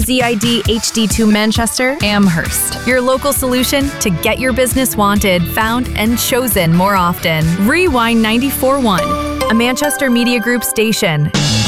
ZID HD2 Manchester, Amherst. Your local solution to get your business wanted, found, and chosen more often. Rewind 94.1, a Manchester Media Group station.